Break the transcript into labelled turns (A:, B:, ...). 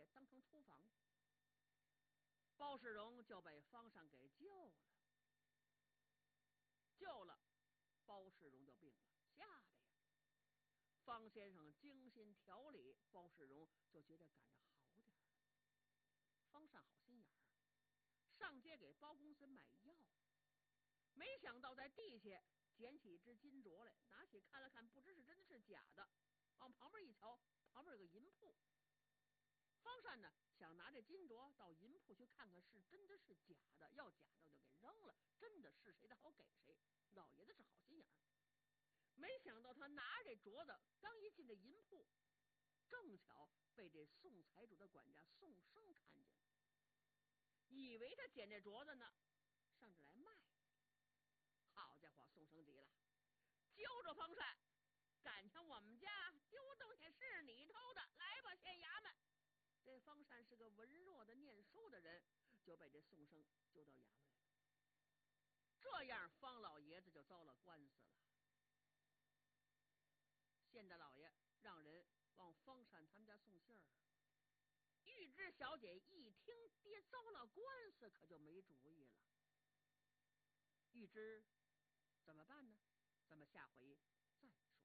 A: 当成厨房。包世荣就被方善给救了，包世荣就病了，吓得呀！方先生精心调理，包世荣就觉得赶着好点了。方善好心眼儿，上街给包公子买药，没想到在地下捡起一只金镯来，拿起看了看，不知是真的是假的。往旁边一瞧，旁边有个银铺。方善呢想拿这金镯到银铺去看看是真的是假的，要假的就给扔了，真的是谁的好给谁。老爷子是好心眼儿，没想到他拿这镯子刚一进这银铺，正巧被这宋财主的管家宋生看见，以为他捡这镯子呢，上这来卖。好家伙，宋生急了，揪着方善，感情我们家丢东西是你偷的，来吧，县衙门。这方善是个文弱的念书的人，就被这宋生揪到衙门来了。这样方老爷子就遭了官司了。县大老爷让人往方善他们家送信儿。玉芝小姐一听爹遭了官司，可就没主意了。玉芝怎么办呢？咱们下回再说。